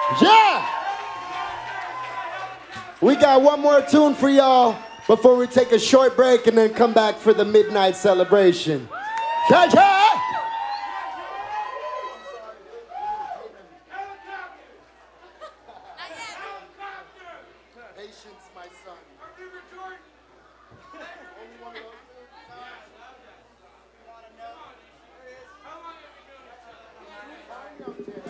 Yeah! We got one more tune for y'all before we take a short break and then come back for the midnight celebration. Yeah, yeah! Patience, my son. Only one of those?